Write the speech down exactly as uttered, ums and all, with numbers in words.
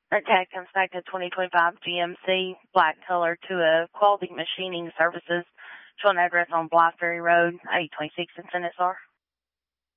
Tag inspected twenty twenty-five G M C black color to a Quality Machining Services, showing address on Blythe Ferry Road, eight twenty-six in Senate, sir.